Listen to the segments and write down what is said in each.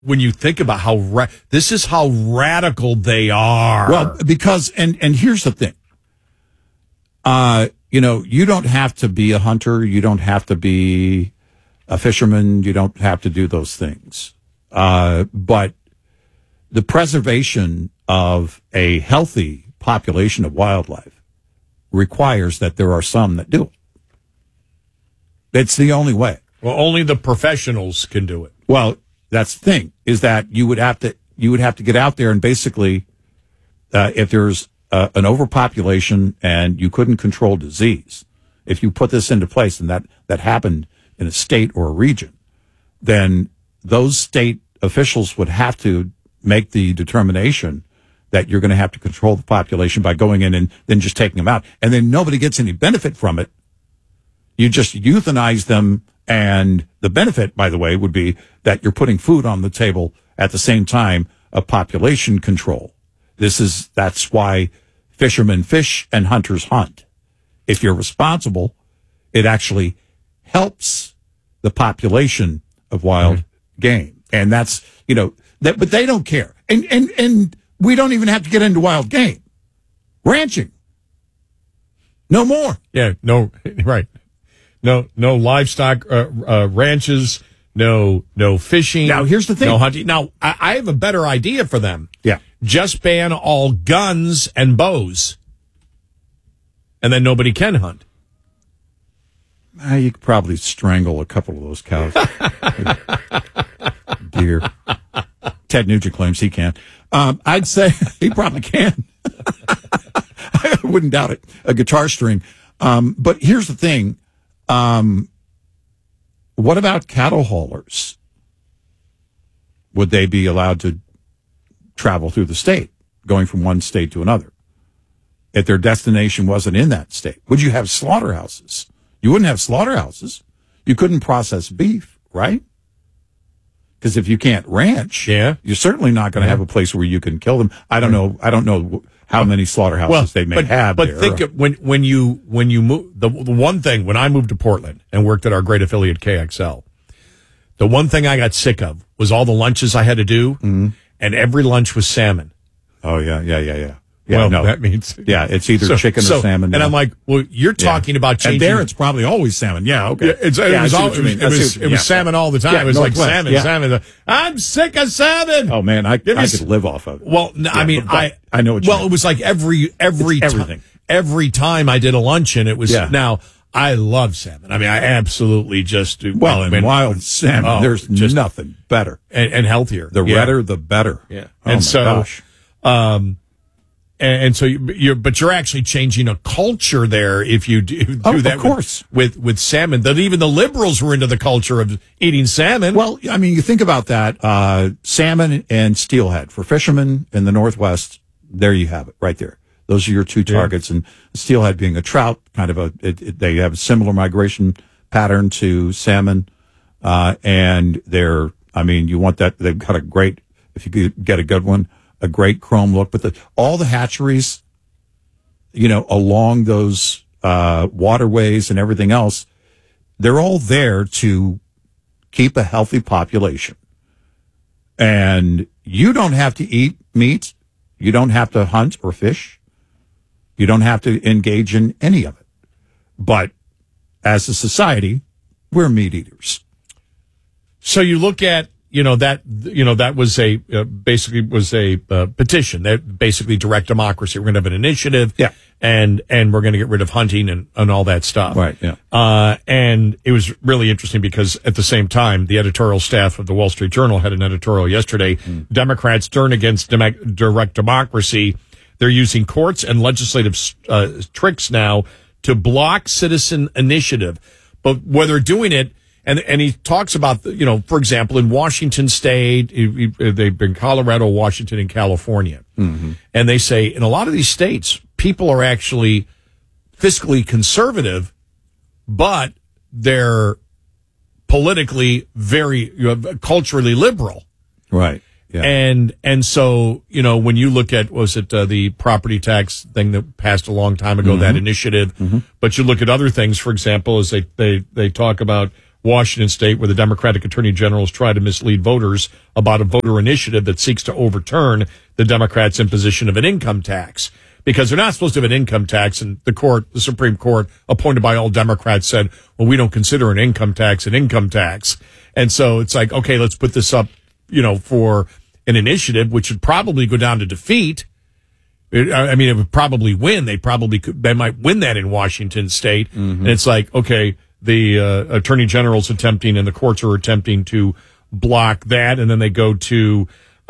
when you think about how this is how radical they are. Well, because and here's the thing. You don't have to be a hunter. You don't have to be a fisherman. You don't have to do those things. But the preservation of a healthy population of wildlife requires that there are some that do it. It's the only way. Well, only the professionals can do it. Well, that's the thing, is that you would have to get out there and basically, if there's an overpopulation and you couldn't control disease, if you put this into place and that happened in a state or a region, then those state officials would have to make the determination that you're going to have to control the population by going in and then just taking them out. And then nobody gets any benefit from it. You just euthanize them. And the benefit, by the way, would be that you're putting food on the table at the same time of population control. That's why fishermen fish and hunters hunt. If you're responsible, it actually helps the population of wild game. And that's, but they don't care. And we don't even have to get into wild game. Ranching. No more. Yeah, no, right. No livestock ranches, no fishing. Now, here's the thing. No hunting. Now, I have a better idea for them. Yeah. Just ban all guns and bows. And then nobody can hunt. You could probably strangle a couple of those cows. Deer. Ted Nugent claims he can. I'd say he probably can. I wouldn't doubt it. A guitar string. But here's the thing. What about cattle haulers? Would they be allowed to travel through the state, going from one state to another, if their destination wasn't in that state? Would you have slaughterhouses? You wouldn't have slaughterhouses. You couldn't process beef, right? Because if you can't ranch, you're certainly not going to have a place where you can kill them. I don't know how many slaughterhouses they may have. But there. Think of when you move, the one thing, when I moved to Portland and worked at our great affiliate KXL, the one thing I got sick of was all the lunches I had to do, and every lunch was salmon. Oh yeah. Well, no. That means it's either chicken or salmon. And I'm like, well, you're talking about changing. And there, it's probably always salmon. Yeah, okay. It was salmon all the time. It was like salmon. I'm sick of salmon. Oh man, I could live off of it. Well, I know what you mean. It was like every time I did a luncheon, it was now. I love salmon. I mean, I absolutely just do. Well, in wild salmon, there's just nothing better and healthier. The redder, the better. Yeah, gosh. And so you're actually changing a culture there if you do that. Of course, with salmon. That even the liberals were into the culture of eating salmon. Well, I mean, you think about that. Salmon and steelhead for fishermen in the Northwest. There you have it, right there. Those are your two targets, and steelhead being a trout, kind of they have a similar migration pattern to salmon, and you want that. They've got a great, if you could get a good one, a great chrome look. But all the hatcheries, along those waterways and everything else, they're all there to keep a healthy population. And you don't have to eat meat. You don't have to hunt or fish. You don't have to engage in any of it. But as a society, we're meat eaters. So you look at, that was basically was a petition that basically direct democracy. We're going to have an initiative. Yeah. And we're going to get rid of hunting and all that stuff. Right. Yeah. And it was really interesting because at the same time, the editorial staff of the Wall Street Journal had an editorial yesterday. Democrats turn against direct democracy. They're using courts and legislative tricks now to block citizen initiative. But where they're doing it, and he talks about, for example, in Washington State, they've been Colorado, Washington, and California. Mm-hmm. And they say in a lot of these states, people are actually fiscally conservative, but they're politically very culturally liberal. Right. Yeah. And so, when you look at, the property tax thing that passed a long time ago, that initiative, but you look at other things, for example, as they talk about Washington State, where the Democratic Attorney Generals try to mislead voters about a voter initiative that seeks to overturn the Democrats' imposition of an income tax. Because they're not supposed to have an income tax, and the Supreme Court, appointed by all Democrats, said, well, we don't consider an income tax an income tax. And so it's like, okay, let's put this up, for an initiative, which would probably go down to defeat. It would probably win. They might win that in Washington State. Mm-hmm. And it's like, okay, the Attorney General's attempting and the courts are attempting to block that. And then they go to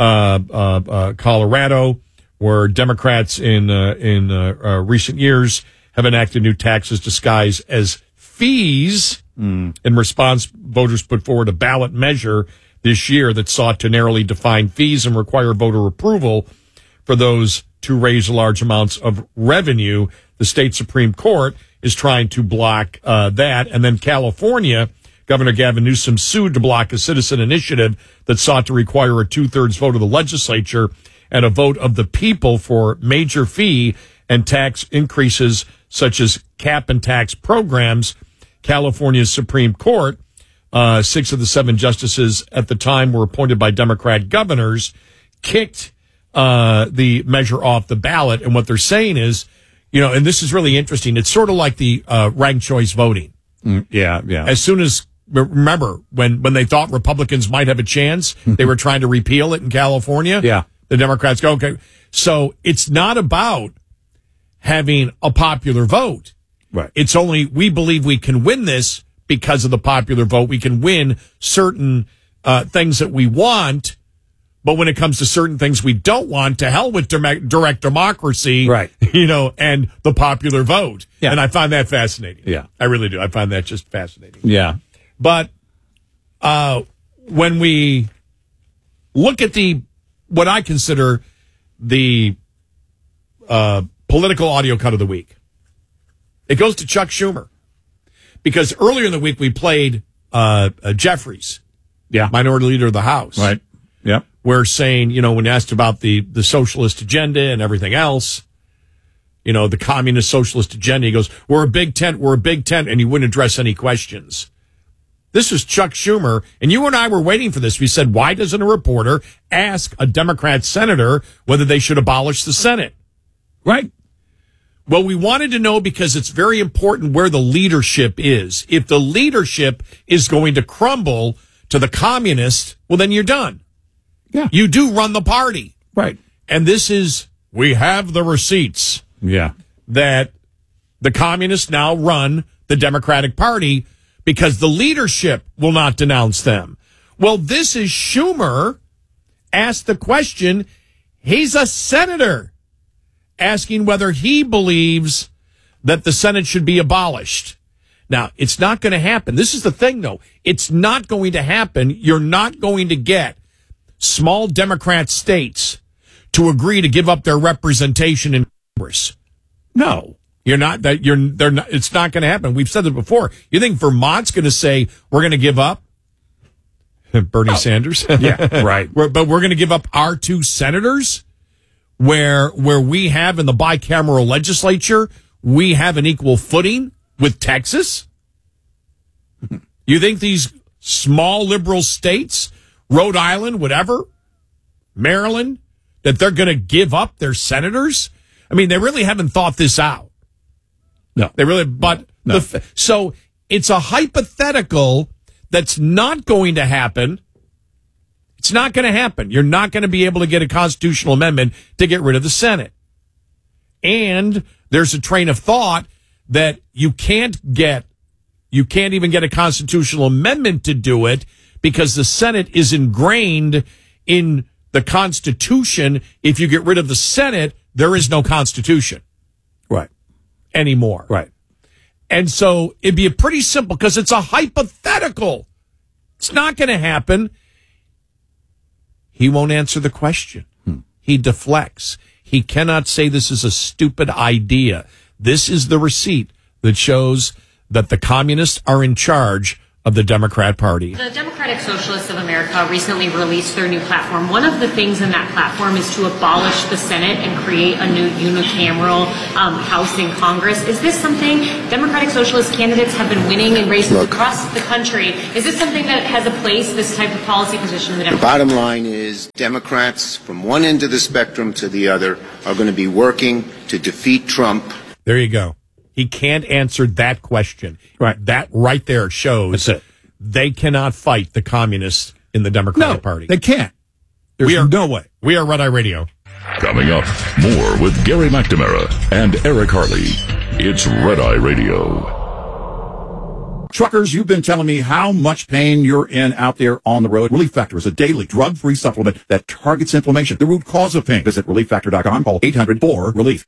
Colorado, where Democrats in recent years have enacted new taxes disguised as fees. In response, voters put forward a ballot measure this year that sought to narrowly define fees and require voter approval for those to raise large amounts of revenue. The state Supreme Court is trying to block that. And then California, Governor Gavin Newsom sued to block a citizen initiative that sought to require a 2/3 vote of the legislature and a vote of the people for major fee and tax increases such as cap and tax programs. California's Supreme Court, 6 of the 7 justices at the time were appointed by Democrat governors, kicked the measure off the ballot. And what they're saying is, and this is really interesting, it's sort of like the ranked choice voting. Yeah. As soon as, remember, when they thought Republicans might have a chance, they were trying to repeal it in California. Yeah. The Democrats go, okay. So it's not about having a popular vote. Right. It's only, we believe we can win this because of the popular vote. We can win certain things that we want, but when it comes to certain things we don't want, to hell with direct democracy, right? And the popular vote. Yeah. And I find that fascinating. Yeah. I really do. I find that just fascinating. Yeah. But when we look at what I consider the political audio cut of the week, it goes to Chuck Schumer, because earlier in the week we played Jeffries, minority leader of the House, right? Yeah, we're saying, when asked about the socialist agenda and everything else, the communist socialist agenda, he goes, we're a big tent, and he wouldn't address any questions. This was Chuck Schumer, and you and I were waiting for this. We said, why doesn't a reporter ask a Democrat senator whether they should abolish the Senate? Right. Well, we wanted to know because it's very important where the leadership is. If the leadership is going to crumble to the communists, well, then you're done. Yeah. You do run the party. Right. And we have the receipts. Yeah. That the communists now run the Democratic Party because the leadership will not denounce them. Well, this is Schumer asked the question. He's a senator, asking whether he believes that the Senate should be abolished. Now, it's not going to happen. This is the thing, though. It's not going to happen. You're not going to get small Democrat states to agree to give up their representation in Congress. No. They're not, it's not going to happen. We've said it before. You think Vermont's going to say, we're going to give up Bernie Sanders? Yeah, right. But we're going to give up our 2 senators? Where we have in the bicameral legislature, we have an equal footing with Texas? You think these small liberal states, Rhode Island, whatever, Maryland, that they're going to give up their senators? I mean, they really haven't thought this out. No. They really, but no. So it's a hypothetical that's not going to happen. It's not going to happen. You're not going to be able to get a constitutional amendment to get rid of the Senate. And there's a train of thought that you can't even get a constitutional amendment to do it because the Senate is ingrained in the Constitution. If you get rid of the Senate, there is no Constitution. Right. Anymore. Right. And so it'd be a pretty simple, because it's a hypothetical. It's not going to happen. He won't answer the question. He deflects. He cannot say this is a stupid idea. This is the receipt that shows that the communists are in charge of the Democrat Party. The Democratic Socialists of America recently released their new platform. One of the things in that platform is to abolish the Senate and create a new unicameral House in Congress. Is this something Democratic Socialist candidates have been winning in races across the country? Is this something that has a place, this type of policy position in the Democratic Party? The bottom line is Democrats from one end of the spectrum to the other are going to be working to defeat Trump. There you go. He can't answer that question. Right. That right there shows That's it. They cannot fight the communists in the Democratic Party. They can't. There's no way. We are Red Eye Radio. Coming up, more with Gary McNamara and Eric Harley. It's Red Eye Radio. Truckers, you've been telling me how much pain you're in out there on the road. Relief Factor is a daily drug-free supplement that targets inflammation, the root cause of pain. Visit ReliefFactor.com. Call 800-4-RELIEF.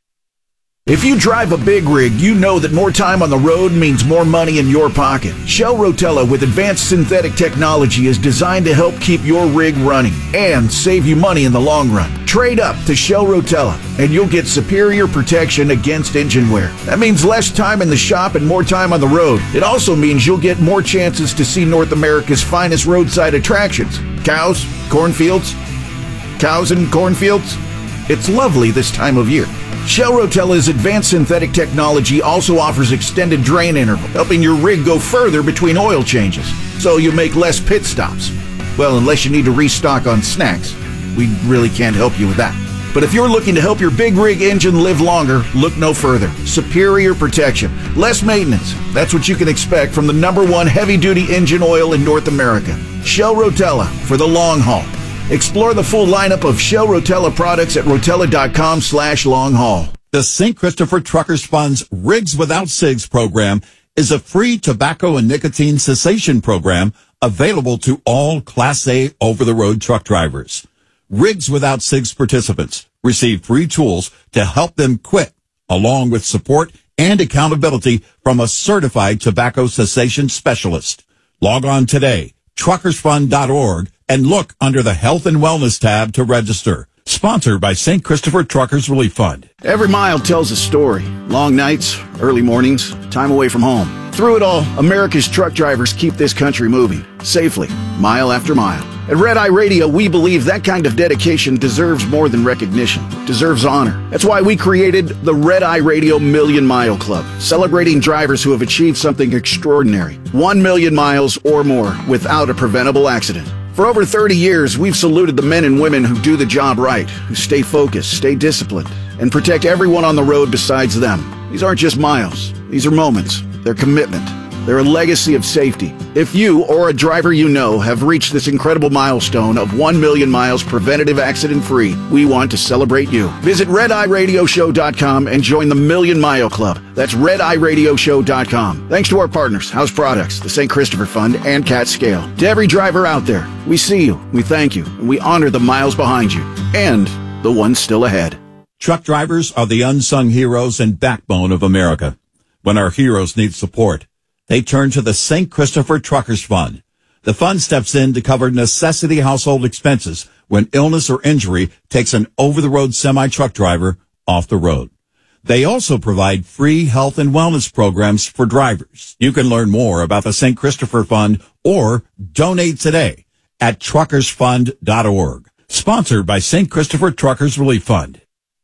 If you drive a big rig, you know that more time on the road means more money in your pocket. Shell Rotella with advanced synthetic technology is designed to help keep your rig running and save you money in the long run. Trade up to Shell Rotella and you'll get superior protection against engine wear. That means less time in the shop and more time on the road. It also means you'll get more chances to see North America's finest roadside attractions. Cows, cornfields, cows and cornfields. It's lovely this time of year. Shell Rotella's advanced synthetic technology also offers extended drain interval, helping your rig go further between oil changes, so you make less pit stops. Well, unless you need to restock on snacks. We really can't help you with that. But if you're looking to help your big rig engine live longer, look no further. Superior protection, less maintenance. That's what you can expect from the #1 heavy-duty engine oil in North America. Shell Rotella for the long haul. Explore the full lineup of Shell Rotella products at rotella.com/long-haul. The St. Christopher Truckers Fund's Rigs Without Cigs program is a free tobacco and nicotine cessation program available to all Class A over-the-road truck drivers. Rigs Without Cigs participants receive free tools to help them quit, along with support and accountability from a certified tobacco cessation specialist. Log on today, truckersfund.org, and look under the Health and Wellness tab to register. Sponsored by St. Christopher Truckers Relief Fund. Every mile tells a story. Long nights, early mornings, time away from home. Through it all, America's truck drivers keep this country moving, safely, mile after mile. At Red Eye Radio, we believe that kind of dedication deserves more than recognition, deserves honor. That's why we created the Red Eye Radio Million Mile Club, celebrating drivers who have achieved something extraordinary. 1 million miles or more without a preventable accident. For over 30 years, we've saluted the men and women who do the job right, who stay focused, stay disciplined, and protect everyone on the road besides them. These aren't just miles. These are moments. They're commitment. They're a legacy of safety. If you or a driver you know have reached this incredible milestone of 1 million miles preventative accident-free, we want to celebrate you. Visit RedEyeRadioShow.com and join the Million Mile Club. That's RedEyeRadioShow.com. Thanks to our partners, House Products, the St. Christopher Fund, and Cat Scale. To every driver out there, we see you, we thank you, and we honor the miles behind you, and the ones still ahead. Truck drivers are the unsung heroes and backbone of America. When our heroes need support, they turn to the St. Christopher Truckers Fund. The fund steps in to cover necessity household expenses when illness or injury takes an over-the-road semi-truck driver off the road. They also provide free health and wellness programs for drivers. You can learn more about the St. Christopher Fund or donate today at truckersfund.org. Sponsored by St. Christopher Truckers Relief Fund.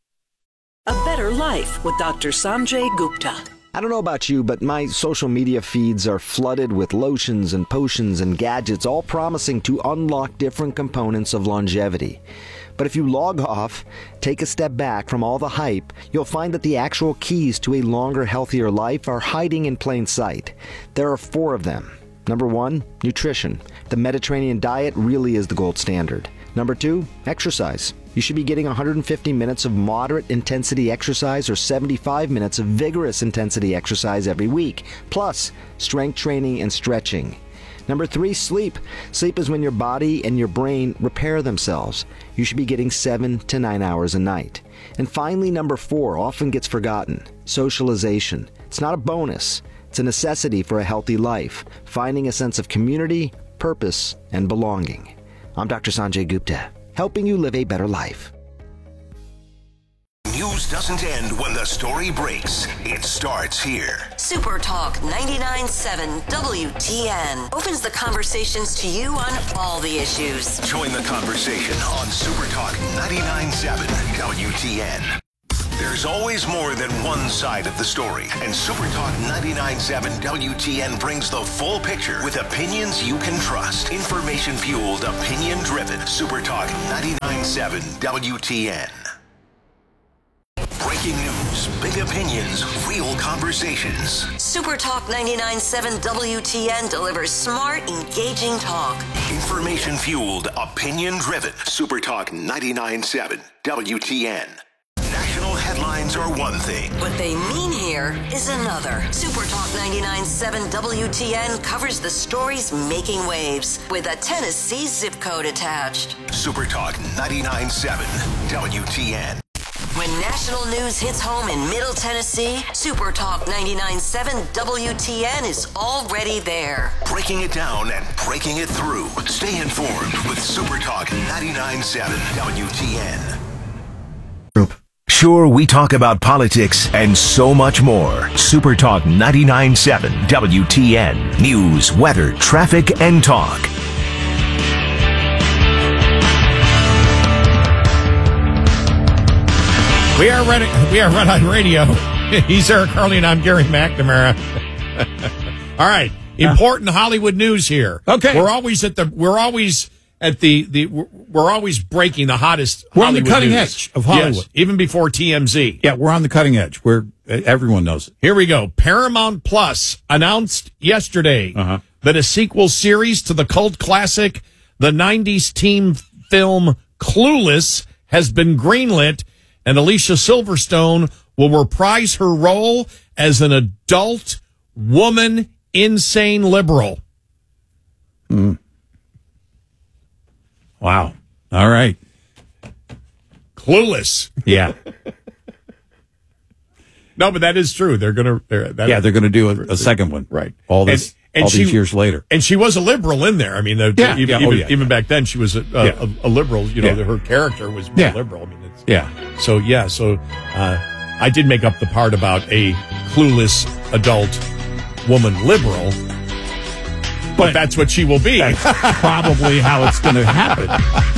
A Better Life with Dr. Sanjay Gupta. I don't know about you, but my social media feeds are flooded with lotions and potions and gadgets, all promising to unlock different components of longevity. But if you log off, take a step back from all the hype, you'll find that the actual keys to a longer, healthier life are hiding in plain sight. There are 4 of them. Number 1, nutrition. The Mediterranean diet really is the gold standard. Number 2, exercise. You should be getting 150 minutes of moderate intensity exercise or 75 minutes of vigorous intensity exercise every week, plus strength training and stretching. Number 3, sleep. Sleep is when your body and your brain repair themselves. You should be getting 7 to 9 hours a night. And finally, number 4 often gets forgotten, socialization. It's not a bonus. It's a necessity for a healthy life, finding a sense of community, purpose, and belonging. I'm Dr. Sanjay Gupta, helping you live a better life. News news doesn't end when the story breaks. It starts here. Super Talk 99.7 WTN opens the conversations to you on all the issues. Join the conversation on Super Talk 99.7 WTN. There's always more than one side of the story, and Super Talk 99.7 WTN brings the full picture with opinions you can trust. Information-fueled, opinion-driven. Super Talk 99.7 WTN. Breaking news, big opinions, real conversations. Super Talk 99.7 WTN delivers smart, engaging talk. Information-fueled, opinion-driven. Super Talk 99.7 WTN. National headlines are one thing. What they mean here is another. Super Talk 99.7 WTN covers the stories making waves with a Tennessee zip code attached. Super Talk 99.7 WTN. When national news hits home in Middle Tennessee, Super Talk 99.7 WTN is already there. Breaking it down and breaking it through. Stay informed with Super Talk 99.7 WTN. Sure, we talk about politics and so much more. Super Talk 99.7 WTN. News, weather, traffic, and talk. We are Red Eye Radio. He's Eric Harley and I'm Gary McNamara. All right. Important Hollywood news here. Okay. We're always breaking the hottest We're Hollywood on the cutting news. edge of Hollywood. Yes, even before TMZ. Yeah, we're on the cutting edge. Everyone knows it. Here we go. Paramount Plus announced yesterday that a sequel series to the cult classic, the 90s teen film Clueless, has been greenlit, and Alicia Silverstone will reprise her role as an adult woman insane liberal. Wow. All right. Clueless. Yeah. No, but that is true. They're going to do a second one. Right. All these years later. And she was a liberal in there. I mean, even back then, she was a liberal. You know, her character was more liberal. I mean, So I did make up the part about a clueless adult woman liberal. But that's what she will be. That's probably how it's going to happen.